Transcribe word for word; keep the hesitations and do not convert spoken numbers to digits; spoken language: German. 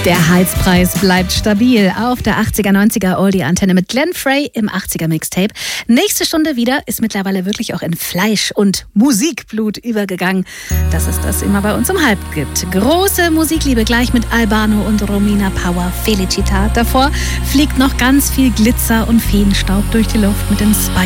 Der Heizpreis bleibt stabil auf der achtziger, neunziger Oldie-Antenne mit Glenn Frey im achtziger Mixtape. Nächste Stunde wieder ist mittlerweile wirklich auch in Fleisch- und Musikblut übergegangen, dass es das immer bei uns im Hype gibt. Große Musikliebe gleich mit Albano und Romina Power, Felicitat. Davor fliegt noch ganz viel Glitzer und Feenstaub durch die Luft mit dem Spy